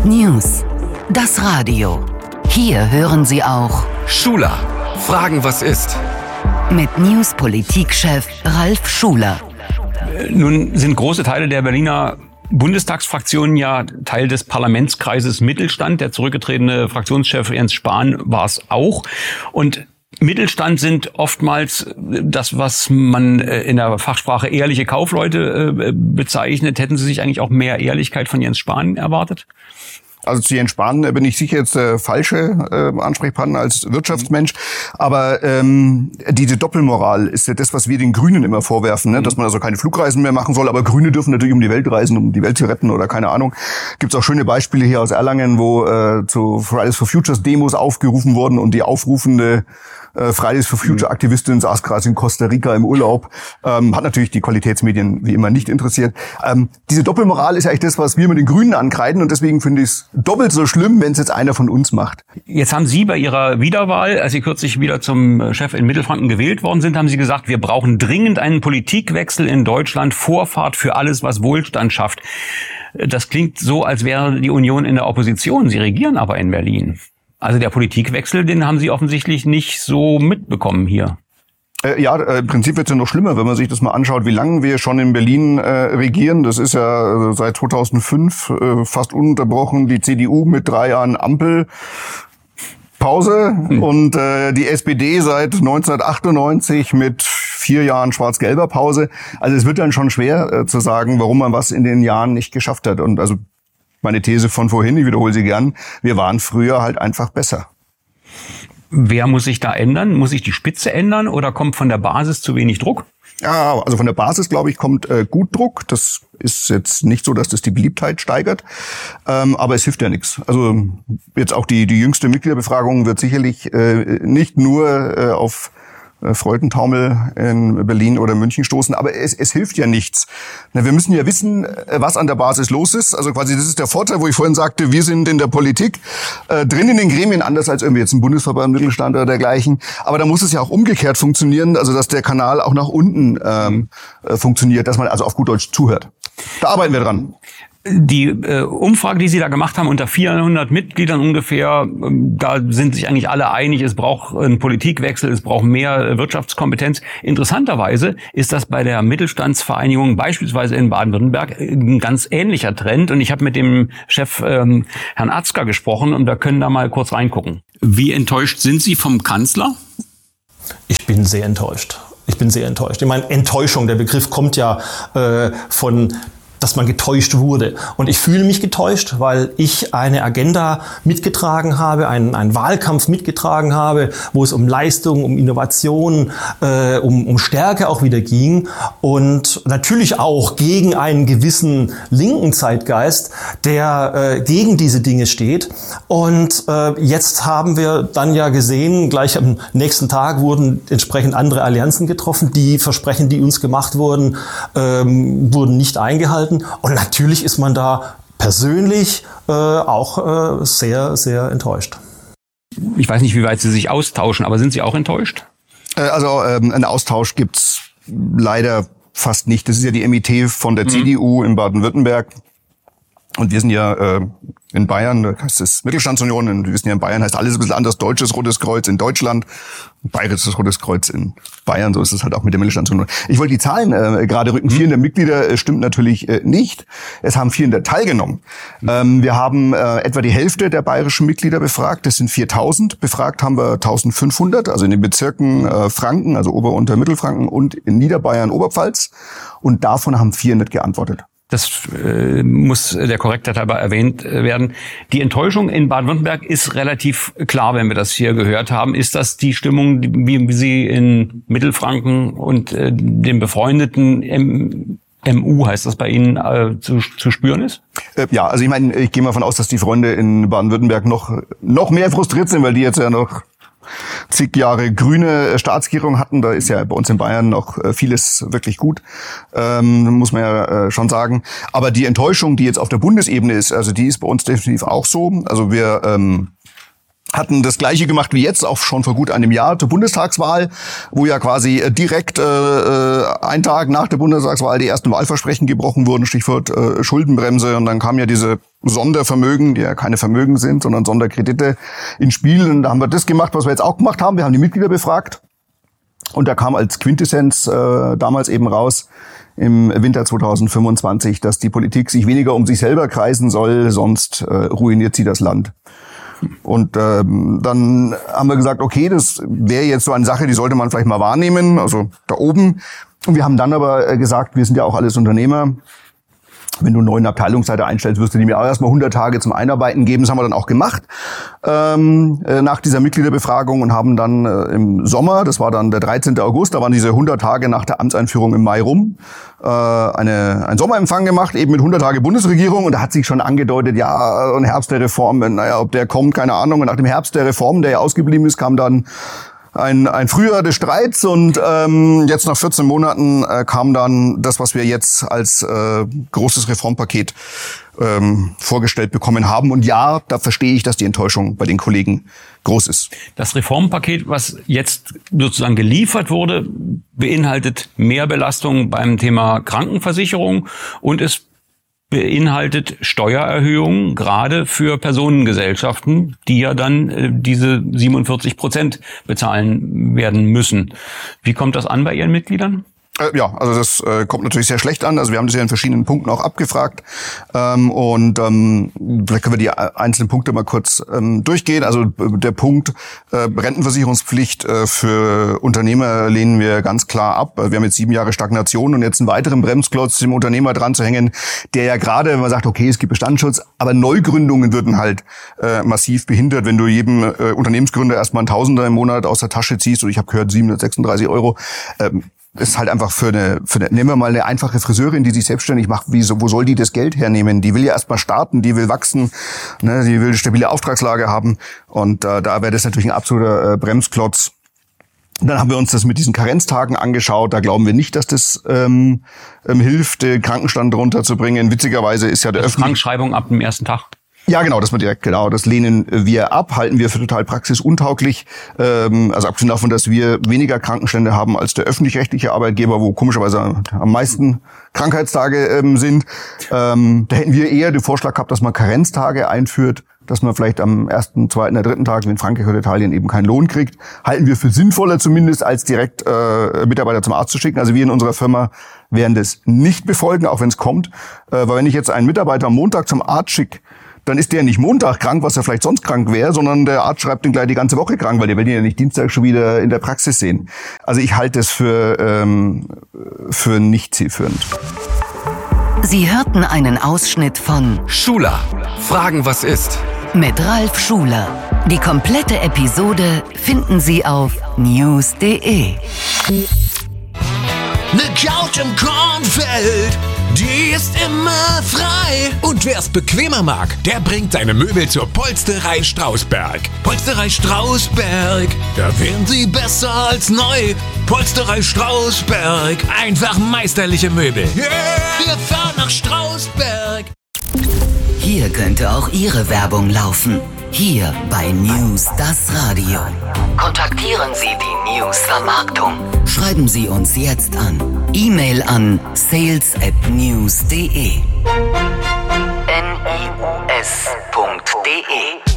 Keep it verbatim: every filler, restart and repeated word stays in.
News. Das Radio. Hier hören Sie auch Schuler. Fragen, was ist? Mit News-Politik-Chef Ralf Schuler. Nun sind große Teile der Berliner Bundestagsfraktion ja Teil des Parlamentskreises Mittelstand. Der zurückgetretene Fraktionschef Jens Spahn war es auch. Und Mittelstand sind oftmals das, was man in der Fachsprache ehrliche Kaufleute bezeichnet. Hätten Sie sich eigentlich auch mehr Ehrlichkeit von Jens Spahn erwartet? Also zu Jens Spahn bin ich sicher jetzt der falsche äh, Ansprechpartner als Wirtschaftsmensch. Aber ähm, diese Doppelmoral ist ja das, was wir den Grünen immer vorwerfen, ne? Dass man also keine Flugreisen mehr machen soll. Aber Grüne dürfen natürlich um die Welt reisen, um die Welt zu retten oder keine Ahnung. Gibt's auch schöne Beispiele hier aus Erlangen, wo äh, zu Fridays for Futures Demos aufgerufen wurden und die aufrufende äh, Fridays for Future Aktivistin saß gerade in Costa Rica im Urlaub. Ähm, hat natürlich die Qualitätsmedien wie immer nicht interessiert. Ähm, diese Doppelmoral ist ja eigentlich das, was wir mit den Grünen ankreiden, und deswegen finde ich es doppelt so schlimm, wenn es jetzt einer von uns macht. Jetzt haben Sie bei Ihrer Wiederwahl, als Sie kürzlich wieder zum Chef in Mittelfranken gewählt worden sind, haben Sie gesagt, wir brauchen dringend einen Politikwechsel in Deutschland, Vorfahrt für alles, was Wohlstand schafft. Das klingt so, als wäre die Union in der Opposition. Sie regieren aber in Berlin. Also der Politikwechsel, den haben Sie offensichtlich nicht so mitbekommen hier. Äh, ja, äh, im Prinzip wird es ja noch schlimmer, wenn man sich das mal anschaut, wie lange wir schon in Berlin äh, regieren. Das ist ja äh, seit zweitausendfünf äh, fast ununterbrochen die C D U mit drei Jahren Ampelpause hm. und äh, die S P D seit neunzehnhundertachtundneunzig mit vier Jahren schwarz-gelber Pause. Also es wird dann schon schwer äh, zu sagen, warum man was in den Jahren nicht geschafft hat. Und also meine These von vorhin, ich wiederhole sie gern, wir waren früher halt einfach besser. Wer muss sich da ändern? Muss sich die Spitze ändern oder kommt von der Basis zu wenig Druck? Ja, also von der Basis, glaube ich, kommt äh, gut Druck. Das ist jetzt nicht so, dass das die Beliebtheit steigert, ähm, aber es hilft ja nichts. Also jetzt auch die die jüngste Mitgliederbefragung wird sicherlich äh, nicht nur äh, auf Freudentaumel in Berlin oder München stoßen, aber es, es hilft ja nichts. Na, wir müssen ja wissen, was an der Basis los ist. Also quasi das ist der Vorteil, wo ich vorhin sagte, wir sind in der Politik äh, drin in den Gremien, anders als irgendwie jetzt ein Bundesverband, Mittelstand oder dergleichen. Aber da muss es ja auch umgekehrt funktionieren, also dass der Kanal auch nach unten ähm, äh, funktioniert, dass man also auf gut Deutsch zuhört. Da arbeiten wir dran. Die äh, Umfrage, die Sie da gemacht haben, unter vierhundert Mitgliedern ungefähr, ähm, da sind sich eigentlich alle einig, es braucht einen Politikwechsel, es braucht mehr äh, Wirtschaftskompetenz. Interessanterweise ist das bei der Mittelstandsvereinigung beispielsweise in Baden-Württemberg ein ganz ähnlicher Trend. Und ich habe mit dem Chef ähm, Herrn Atzger gesprochen und wir können da mal kurz reingucken. Wie enttäuscht sind Sie vom Kanzler? Ich bin sehr enttäuscht. Ich bin sehr enttäuscht. Ich meine, Enttäuschung, der Begriff kommt ja äh, von dass man getäuscht wurde. Und ich fühle mich getäuscht, weil ich eine Agenda mitgetragen habe, einen, einen Wahlkampf mitgetragen habe, wo es um Leistung, um Innovation, äh, um, um Stärke auch wieder ging. Und natürlich auch gegen einen gewissen linken Zeitgeist, der äh, gegen diese Dinge steht. Und äh, jetzt haben wir dann ja gesehen, gleich am nächsten Tag wurden entsprechend andere Allianzen getroffen. Die Versprechen, die uns gemacht wurden, ähm, wurden nicht eingehalten. Und natürlich ist man da persönlich äh, auch äh, sehr, sehr enttäuscht. Ich weiß nicht, wie weit Sie sich austauschen, aber sind Sie auch enttäuscht? Äh, also ähm, einen Austausch gibt's leider fast nicht. Das ist ja die M I T von der mhm. C D U in Baden-Württemberg. Und wir sind ja äh, in Bayern, da heißt es Mittelstandsunion, und wir wissen ja, in Bayern heißt alles ein bisschen anders, Deutsches Rotes Kreuz in Deutschland, Bayerisches Rotes Kreuz in Bayern, so ist es halt auch mit der Mittelstandsunion. Ich wollte die Zahlen äh, gerade rücken, vierhundert Mitglieder äh, stimmt natürlich äh, nicht, es haben vierhundert teilgenommen. Ähm, wir haben äh, etwa die Hälfte der bayerischen Mitglieder befragt, das sind viertausend, befragt haben wir eintausendfünfhundert, also in den Bezirken äh, Franken, also Ober- und Mittelfranken und in Niederbayern, Oberpfalz, und davon haben vierhundert geantwortet. Das äh, muss der Korrektheit halber erwähnt werden. Die Enttäuschung in Baden-Württemberg ist relativ klar, wenn wir das hier gehört haben. Ist das die Stimmung, wie, wie sie in Mittelfranken und äh, dem befreundeten M M U, heißt das bei Ihnen, äh, zu, zu spüren ist? Äh, ja, also ich meine, ich gehe mal davon aus, dass die Freunde in Baden-Württemberg noch noch mehr frustriert sind, weil die jetzt ja noch zig Jahre grüne Staatsregierung hatten. Da ist ja bei uns in Bayern noch vieles wirklich gut, ähm, muss man ja äh, schon sagen. Aber die Enttäuschung, die jetzt auf der Bundesebene ist, also die ist bei uns definitiv auch so. Also wir ähm, hatten das Gleiche gemacht wie jetzt, auch schon vor gut einem Jahr zur Bundestagswahl, wo ja quasi direkt äh, ein Tag nach der Bundestagswahl die ersten Wahlversprechen gebrochen wurden, Stichwort äh, Schuldenbremse. Und dann kam ja diese Sondervermögen, die ja keine Vermögen sind, sondern Sonderkredite ins Spiel. Und da haben wir das gemacht, was wir jetzt auch gemacht haben. Wir haben die Mitglieder befragt. Und da kam als Quintessenz äh, damals eben raus, im Winter zwanzig fünfundzwanzig, dass die Politik sich weniger um sich selber kreisen soll, sonst äh, ruiniert sie das Land. Und ähm, dann haben wir gesagt, okay, das wäre jetzt so eine Sache, die sollte man vielleicht mal wahrnehmen, also da oben. Und wir haben dann aber gesagt, wir sind ja auch alles Unternehmer. Wenn du einen neuen Abteilungsleiter einstellst, wirst du dem ja auch erstmal hundert Tage zum Einarbeiten geben. Das haben wir dann auch gemacht ähm, äh, nach dieser Mitgliederbefragung und haben dann äh, im Sommer, das war dann der dreizehnten August, da waren diese hundert Tage nach der Amtseinführung im Mai rum, äh, eine einen Sommerempfang gemacht, eben mit hundert Tage Bundesregierung. Und da hat sich schon angedeutet, ja, ein Herbst der Reform, naja, ob der kommt, keine Ahnung. Und nach dem Herbst der Reform, der ja ausgeblieben ist, kam dann Ein, ein Frühjahr des Streits und ähm, jetzt nach vierzehn Monaten äh, kam dann das, was wir jetzt als äh, großes Reformpaket ähm, vorgestellt bekommen haben. Und ja, da verstehe ich, dass die Enttäuschung bei den Kollegen groß ist. Das Reformpaket, was jetzt sozusagen geliefert wurde, beinhaltet Mehrbelastungen beim Thema Krankenversicherung und es beinhaltet Steuererhöhungen, gerade für Personengesellschaften, die ja dann äh, diese siebenundvierzig Prozent bezahlen werden müssen. Wie kommt das an bei Ihren Mitgliedern? Äh, ja, also das äh, kommt natürlich sehr schlecht an. Also wir haben das ja in verschiedenen Punkten auch abgefragt. Ähm, und ähm, vielleicht können wir die einzelnen Punkte mal kurz ähm, durchgehen. Also der Punkt äh, Rentenversicherungspflicht äh, für Unternehmer lehnen wir ganz klar ab. Wir haben jetzt sieben Jahre Stagnation und jetzt einen weiteren Bremsklotz dem Unternehmer dran zu hängen, der ja gerade, wenn man sagt, okay, es gibt Bestandsschutz, aber Neugründungen würden halt äh, massiv behindert, wenn du jedem äh, Unternehmensgründer erstmal einen Tausender im Monat aus der Tasche ziehst. Und ich habe gehört, siebenhundertsechsunddreißig Euro. Ähm, Das ist halt einfach für eine, für eine, nehmen wir mal eine einfache Friseurin, die sich selbstständig macht. Wie, wo soll die das Geld hernehmen? Die will ja erstmal starten, die will wachsen, ne, die will eine stabile Auftragslage haben. Und äh, da wäre das natürlich ein absoluter äh, Bremsklotz. Und dann haben wir uns das mit diesen Karenztagen angeschaut. Da glauben wir nicht, dass das ähm, ähm, hilft, den Krankenstand runterzubringen. Witzigerweise ist ja der öffentliche Krankschreibung ab dem ersten Tag. Ja, genau, das war direkt, genau. Das lehnen wir ab, halten wir für total praxisuntauglich. Ähm, also abgesehen davon, dass wir weniger Krankenstände haben als der öffentlich-rechtliche Arbeitgeber, wo komischerweise am meisten Krankheitstage ähm, sind. Ähm, da hätten wir eher den Vorschlag gehabt, dass man Karenztage einführt, dass man vielleicht am ersten, zweiten, der dritten Tag, wie in Frankreich oder Italien, eben keinen Lohn kriegt. Halten wir für sinnvoller zumindest, als direkt äh, Mitarbeiter zum Arzt zu schicken. Also wir in unserer Firma werden das nicht befolgen, auch wenn es kommt. Äh, weil wenn ich jetzt einen Mitarbeiter am Montag zum Arzt schicke, dann ist der nicht Montag krank, was er vielleicht sonst krank wäre, sondern der Arzt schreibt ihn gleich die ganze Woche krank, weil der will ihn ja nicht Dienstag schon wieder in der Praxis sehen. Also ich halte es für, ähm, für nicht zielführend. Sie hörten einen Ausschnitt von Schuler. Fragen, was ist? mit Ralf Schuler. Die komplette Episode finden Sie auf news punkt de. Ne Couch im Kornfeld, die ist immer frei. Und wer's bequemer mag, der bringt seine Möbel zur Polsterei Strausberg. Polsterei Strausberg, da wären sie besser als neu. Polsterei Strausberg, einfach meisterliche Möbel. Yeah! Wir fahren nach Strausberg. Hier könnte auch Ihre Werbung laufen. Hier bei News das Radio. Kontaktieren Sie die News-Vermarktung. Schreiben Sie uns jetzt an. E-Mail an sales at news punkt de. N I U S punkt de